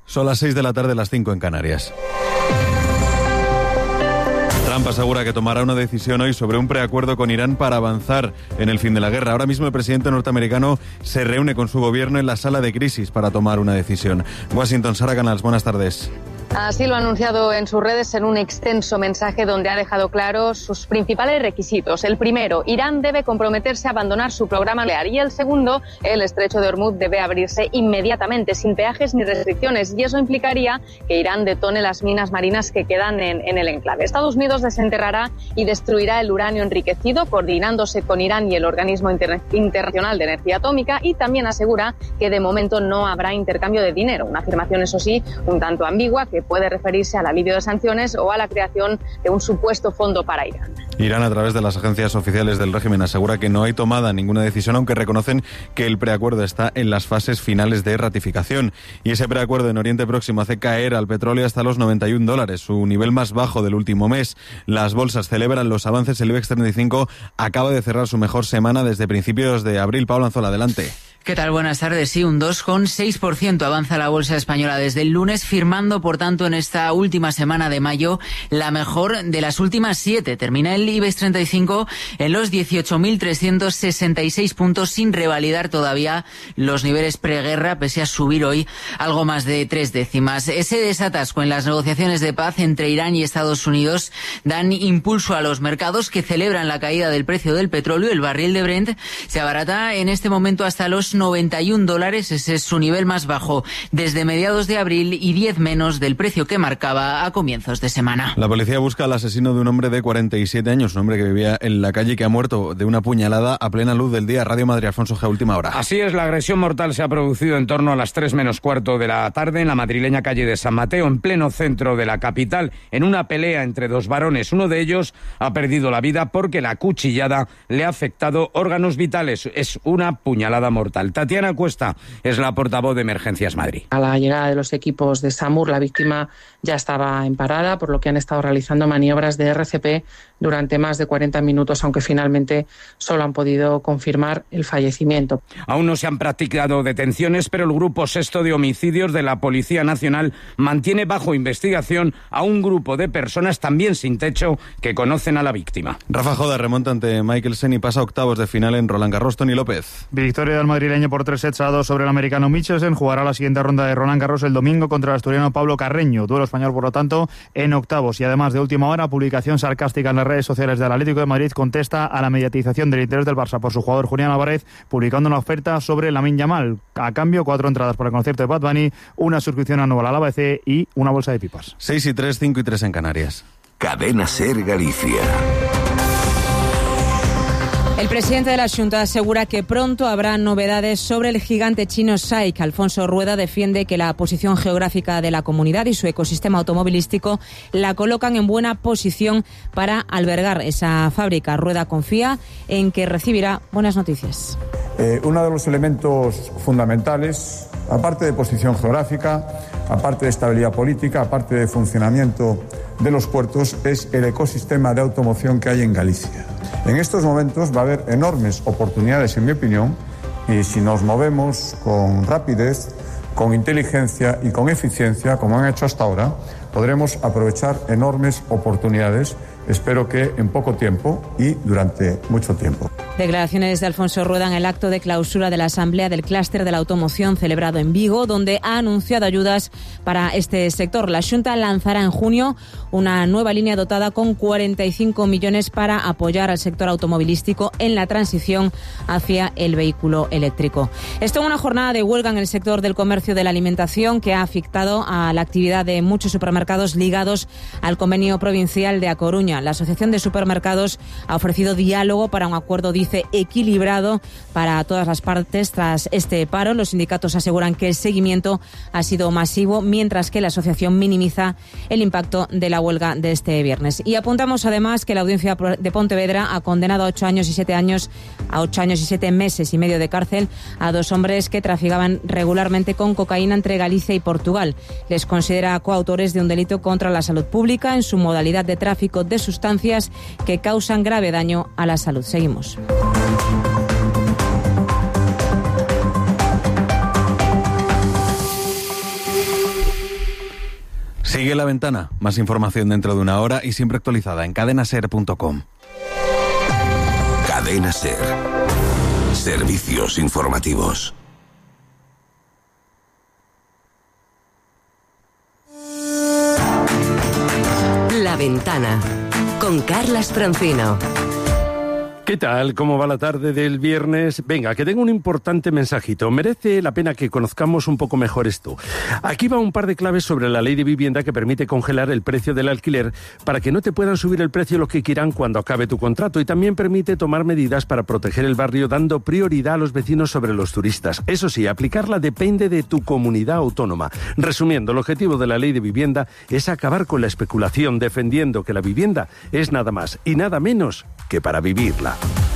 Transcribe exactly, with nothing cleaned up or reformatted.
Son las seis de la tarde, las cinco en Canarias. Trump asegura que tomará una decisión hoy sobre un preacuerdo con Irán para avanzar en el fin de la guerra. Ahora mismo el presidente norteamericano se reúne con su gobierno en la sala de crisis para tomar una decisión. Washington, Sara Canals, buenas tardes. Así lo ha anunciado en sus redes en un extenso mensaje donde ha dejado claros sus principales requisitos. El primero, Irán debe comprometerse a abandonar su programa nuclear. Y el segundo, el estrecho de Hormuz debe abrirse inmediatamente, sin peajes ni restricciones. Y eso implicaría que Irán detone las minas marinas que quedan en, en el enclave. Estados Unidos desenterrará y destruirá el uranio enriquecido, coordinándose con Irán y el Organismo Inter- Internacional de Energía Atómica, y también asegura que de momento no habrá intercambio de dinero. Una afirmación, eso sí, un tanto ambigua, que puede referirse al alivio de sanciones o a la creación de un supuesto fondo para Irán. Irán, a través de las agencias oficiales del régimen, asegura que no hay tomada ninguna decisión, aunque reconocen que el preacuerdo está en las fases finales de ratificación. Y ese preacuerdo en Oriente Próximo hace caer al petróleo hasta los noventa y un dólares, su nivel más bajo del último mes. Las bolsas celebran los avances. El IBEX treinta y cinco acaba de cerrar su mejor semana desde principios de abril. Pablo Anzola, adelante. ¿Qué tal? Buenas tardes. Sí, un dos coma seis por ciento avanza la bolsa española desde el lunes, firmando, por tanto, en esta última semana de mayo la mejor de las últimas siete. Termina el IBEX treinta y cinco en los dieciocho mil trescientos sesenta y seis puntos, sin revalidar todavía los niveles preguerra, pese a subir hoy algo más de tres décimas. Ese desatasco en las negociaciones de paz entre Irán y Estados Unidos dan impulso a los mercados, que celebran la caída del precio del petróleo. El barril de Brent se abarata en este momento hasta los noventa y un dólares, ese es su nivel más bajo desde mediados de abril y diez menos del precio que marcaba a comienzos de semana. La policía busca al asesino de un hombre de cuarenta y siete años, un hombre que vivía en la calle y que ha muerto de una puñalada a plena luz del día. Radio Madrid, Alfonso G, última hora. Así es, la agresión mortal se ha producido en torno a las tres menos cuarto de la tarde en la madrileña calle de San Mateo, en pleno centro de la capital, en una pelea entre dos varones. Uno de ellos ha perdido la vida porque la cuchillada le ha afectado órganos vitales. Es una puñalada mortal. Tatiana Cuesta es la portavoz de Emergencias Madrid. A la llegada de los equipos de SAMUR, la víctima ya estaba en parada, por lo que han estado realizando maniobras de R C P durante más de cuarenta minutos, aunque finalmente solo han podido confirmar el fallecimiento. Aún no se han practicado detenciones, pero el Grupo Sexto de Homicidios de la Policía Nacional mantiene bajo investigación a un grupo de personas también sin techo que conocen a la víctima. Rafa Joda remonta ante Michelsen y pasa a octavos de final en Roland Garros. Toni López. Victoria del madrileño por tres sets a dos sobre el americano Michelsen. Jugará la siguiente ronda de Roland Garros el domingo contra el asturiano Pablo Carreño. Duelo español, por lo tanto, en octavos. Y además, de última hora, publicación sarcástica en las redes sociales del Atlético de Madrid contesta a la mediatización del interés del Barça por su jugador Julián Álvarez, publicando una oferta sobre Lamine Yamal. A cambio, cuatro entradas para el concierto de Bad Bunny, una suscripción anual al A B C y una bolsa de pipas. seis y tres, cinco y tres en Canarias. Cadena Ser Galicia. El presidente de la Xunta asegura que pronto habrá novedades sobre el gigante chino S A I C. Alfonso Rueda defiende que la posición geográfica de la comunidad y su ecosistema automovilístico la colocan en buena posición para albergar esa fábrica. Rueda confía en que recibirá buenas noticias. Eh, uno de los elementos fundamentales, aparte de posición geográfica, aparte de estabilidad política, aparte de funcionamiento de los puertos, es el ecosistema de automoción que hay en Galicia. En estos momentos va a haber enormes oportunidades, en mi opinión, y si nos movemos con rapidez, con inteligencia y con eficiencia, como han hecho hasta ahora, podremos aprovechar enormes oportunidades, espero que en poco tiempo y durante mucho tiempo. Declaraciones de Alfonso Rueda en el acto de clausura de la Asamblea del Clúster de la Automoción celebrado en Vigo, donde ha anunciado ayudas para este sector. La Xunta lanzará en junio una nueva línea dotada con cuarenta y cinco millones para apoyar al sector automovilístico en la transición hacia el vehículo eléctrico. Esto en una jornada de huelga en el sector del comercio de la alimentación que ha afectado a la actividad de muchos supermercados ligados al convenio provincial de A Coruña. La Asociación de Supermercados ha ofrecido diálogo para un acuerdo, dice, equilibrado para todas las partes. Tras este paro, los sindicatos aseguran que el seguimiento ha sido masivo, mientras que la asociación minimiza el impacto de la huelga de este viernes. Y apuntamos además que la Audiencia de Pontevedra ha condenado a ocho años y siete años, a ocho años y siete meses y medio de cárcel a dos hombres que traficaban regularmente con cocaína entre Galicia y Portugal. Les considera coautores de un delito contra la salud pública en su modalidad de tráfico de sustancias que causan grave daño a la salud. Seguimos. Sigue La Ventana. Más información dentro de una hora y siempre actualizada en cadena ser punto com. Cadena Ser. Servicios informativos. La Ventana, con Carlas Francino. ¿Qué tal? ¿Cómo va la tarde del viernes? Venga, que tengo un importante mensajito. Merece la pena que conozcamos un poco mejor esto. Aquí va un par de claves sobre la ley de vivienda que permite congelar el precio del alquiler para que no te puedan subir el precio lo que quieran cuando acabe tu contrato, y también permite tomar medidas para proteger el barrio dando prioridad a los vecinos sobre los turistas. Eso sí, aplicarla depende de tu comunidad autónoma. Resumiendo, el objetivo de la ley de vivienda es acabar con la especulación, defendiendo que la vivienda es nada más y nada menos que para vivirla.